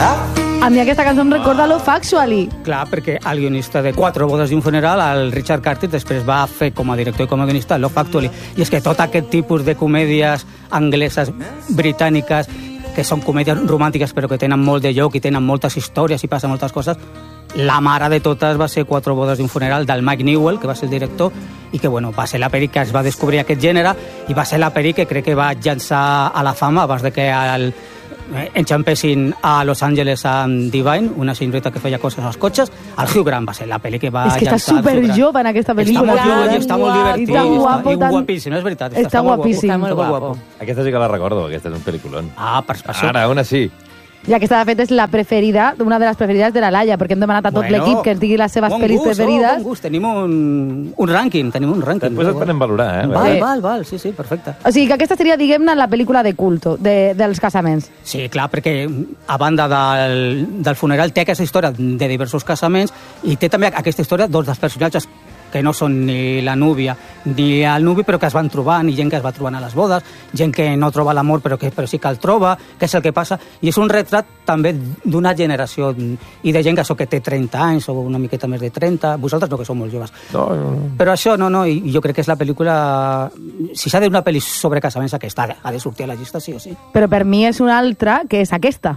A mi aquesta cançó em recorda Love Actually. Clar, perquè el guionista de 4 bodes i un funeral, el Richard Curtis, després va fer com a director i com a guionista Love Actually. I és que tot aquest tipus de comèdies angleses, britàniques, que són comèdies romàntiques però que tenen molt de lloc i tenen moltes històries i passen moltes coses, la mare de totes va ser 4 bodes i un funeral del Mike Newell, que va ser el director, i que bueno, va ser la pel·li que es va descobrir aquest gènere i va ser la pel·li que crec que va llançar a la fama abans de que enxampessin a Los Angeles amb Divine, una senyoreta que feia coses als cotxes. El Hugh Grant va ser la pel·li que va llançar. És que està superjove en aquesta pel·lícula. Està molt jove i està molt divertit. I guapíssim, és veritat. Està guapíssim. Està molt guapo. Aquesta sí que la recordo, aquesta és un pel·lículon. Per això. Ara, una sí. I aquesta, de fet, és la preferida, una de les preferides de la Laia, perquè hem demanat a tot l'equip que ens digui les seves pel·lis preferides. Bon gust, tenim un rànquing, Després et podem valorar, Val, sí, perfecte. O sigui, que aquesta seria, diguem-ne, la pel·lícula de culto dels casaments. Sí, clar, perquè a banda del funeral té aquesta història de diversos casaments i té també aquesta història dels personatges que no són ni la núvia ni el nuvi, però que es van trobant, i gent que es va trobant a les bodes, gent que no troba l'amor però sí que el troba, què és el que passa, i és un retrat també d'una generació i de gent que té 30 anys o una miqueta més de 30, vosaltres no, que sou molt joves. No. Però això, i jo crec que és la pel·lícula, si s'ha de una pel·li sobre casaments, aquesta ha de sortir a la llista, sí o sí. Però per mi és una altra, que és aquesta.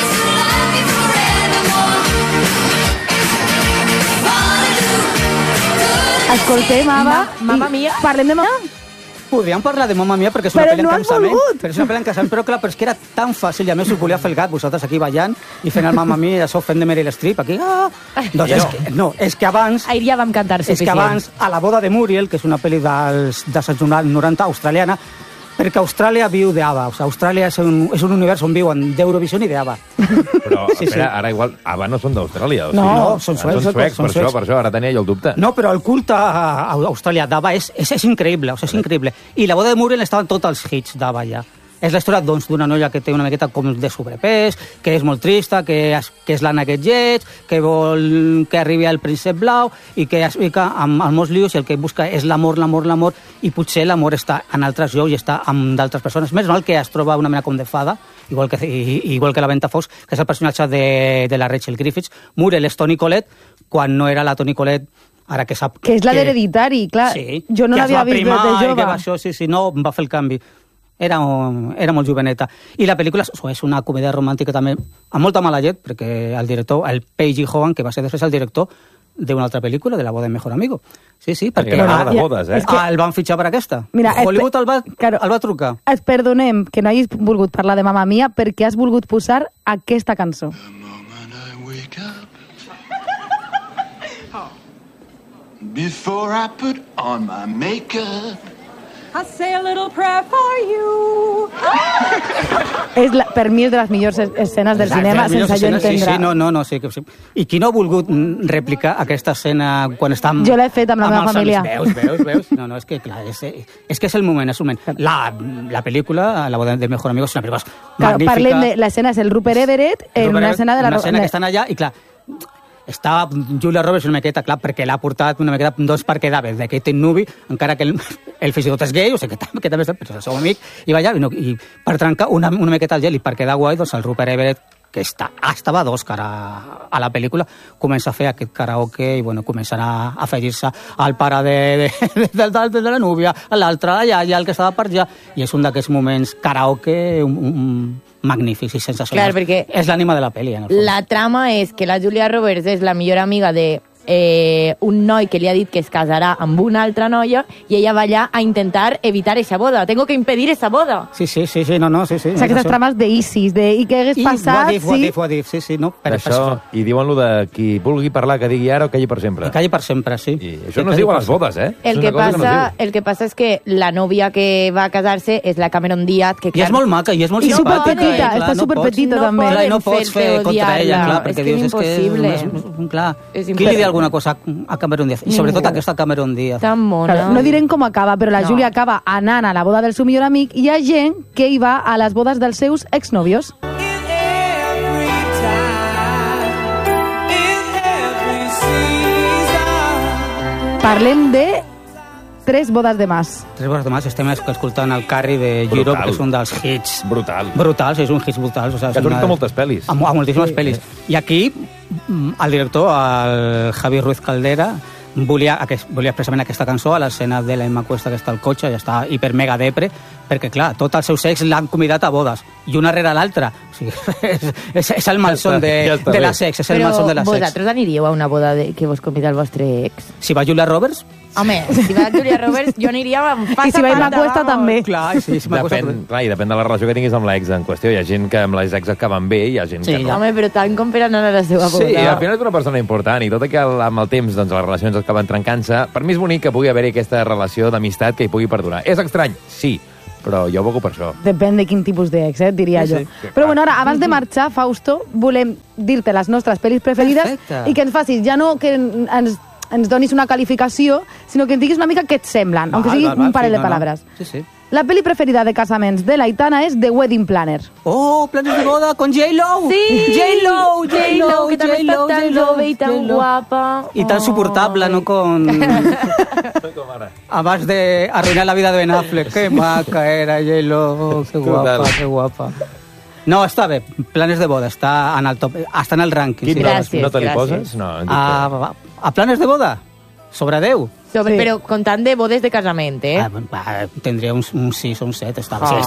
Escoltem, Mamma Mia. Parlem de Mamma Mia? Podríem parlar de Mamma Mia perquè és una pel·li en cansament. Però és una pel·li en cansament, però clar, però és que era tan fàcil, i a més us volia fer el gat, vosaltres aquí ballant i fent el Mamma Mia, això fent de Meryl Streep, aquí... Doncs és que abans... Ahir ja vam cantar suficient. És que abans, a La boda de Muriel, que és una pel·li dels anys 90 australiana, perquè Austràlia viu d'ABBA. O sigui, Austràlia és un univers on viuen d'Eurovisió i d'ABBA. Però, espera, ara igual, ABBA no són d'Austràlia. No, són suecs. Per això, ara tenia jo el dubte. No, però el culte a Austràlia d'ABBA és increïble, és increïble. I La boda de Muriel estaven tots els hits d'ABBA ja. És la història d'una noia que té una miqueta com de sobrepès, que és molt trista, que és l'Anna que lleig, que vol que arribi al príncep blau i que es fica amb molts lius i el que busca és l'amor, i potser l'amor està en altres llocs i està amb d'altres persones. Més mal que es troba una mena com de fada, igual que la Ventafocs, que és el personatge de la Rachel Griffiths. Muriel és Toni Collette, quan no era la Toni Collette, ara que sap... Que és la d'Hereditari, clar. Sí, jo no l'havia vist de jove. No, va fer el canvi. Era molt joveneta. I la pel·lícula és una comèdia romàntica també amb molta mala llet, perquè el director, el Paige Hogan, que va ser després el director d'una altra pel·lícula, de La boda de mejor amigo. Sí, perquè el van fitxar per aquesta. Mira, Hollywood el va trucar. Et perdonem que no hagis volgut parlar de Mamma Mia perquè has volgut posar aquesta cançó. Before I put on my makeup, I say a little prayer for you. Per mi és de les millors escenes del cinema, sense jo entendre. Sí. I qui no ha volgut replicar aquesta escena quan està amb... Jo l'he fet amb la meva família. Veus? No, és que clar, és que és el moment, La pel·lícula, La boda de mejor amigo, és una pel·lícula magnífica. Parlem de l'escena, és el Rupert Everett, en una escena de la... Una escena que estan allà, i clar, està Julia Roberts una miqueta, clar, perquè l'ha portat una miqueta per quedar bé d'aquest nuvi, encara que ell fins i tot és gay, o sigui que també és el seu amic, i va allà, i per trencar una miqueta el gel i per quedar guai, doncs el Rupert Everett, que estava d'Òscar a la pel·lícula, comença a fer aquest karaoke i bueno, començarà a afegir-se al pare de la núvia, a l'altre, a la iaia, el que estava per allà, i és un d'aquests moments karaoke magnífics i sensacionals. Clar, perquè és l'ànima de la pel·li, en el fons. La trama és que la Julia Roberts és la millor amiga de un noi que li ha dit que es casarà amb una altra noia i ella va allà a intentar evitar esa boda. Tengo que impedir esa boda. Sí, sí. O sigui, aquestes trames d'ISIS, i què hagués passat... Ho ha dit, sí, no? Això, i diuen lo de qui vulgui parlar que digui ara o calli per sempre. Que calli per sempre, sí. I això no es diu a les bodes, eh? El que passa és que la nòvia que va a casar-se és la Cameron Diaz, que i és molt maca, i és molt simpàtica. I superpetita, està superpetita també. I no pots fer contra ella, clar, perquè dius, és que... Clar, qui li diu alguna cosa a Cameron Diaz? I sobretot aquesta Cameron Diaz. Tan mona. Claro, no direm com acaba, però la Júlia acaba anant a la boda del seu millor amic i hi ha gent que hi va a les bodes dels seus exnòvios. Parlem de Tres bodas de más. Tres bodes de más, estem escoltant el Carrie de Europe, Brutal. que és un dels hits. Brutal. Brutals, és un hit brutal. O sigui, Que ha sortit a moltes pel·lis. A moltíssimes pel·lis. I aquí, el director, el Javi Ruiz Caldera, volia expressament aquesta cançó a l'escena de l'Emma Cuesta, que està al cotxe, ja està hiper mega depre, perquè, clar, tots els seus ex l'han convidat a bodes, i una rere l'altra. O sigui, és el malson de la sex, és el malson de la sex. Però vosaltres aniríeu a una boda que vos convida el vostre ex? Si va Julia Roberts... Home, si va Julia Roberts, jo aniria amb passa. I si va Emma Cuesta, també. Clar, sí, si Depèn de la relació que tinguis amb l'ex en qüestió. Hi ha gent que amb les ex acaben bé, hi ha gent que no. Home, però tant com per anar a la seva boda. Sí, al final és una persona important i tot i que amb el temps doncs, les relacions acaben trencant-se, per mi és bonic que pugui haver-hi aquesta relació d'amistat que hi pugui perdurar. És estrany? Sí, però jo aboco per això. Depèn de quin tipus d'ex, diria jo. Però bueno, ara, abans de marxar, Fausto, volem dir-te les nostres pel·lis preferides. Perfecte. I que ens facis, ja no que ens donis una calificació, sinó que ens diguis una mica què et semblen, aunque sigui un parell de paraules. Sí, sí. La peli preferida de casaments de l'Aitana és The Wedding Planner. Oh, planes de boda con J-Lo! Sí! J-Lo, que també està tan jove i tan guapa. I tan suportable, no con... Abans de arruinar la vida de Ben Affleck. Que maca era J-Lo, que guapa, que guapa. No, està bé. Planes de boda, està en el top, està en el rànquing. Gràcies, no te li gràcies. poses? No, A planes de boda? Sobre 10? Però comptant de bodes de casament, eh? Tindria un 6 o un 7. Està bé.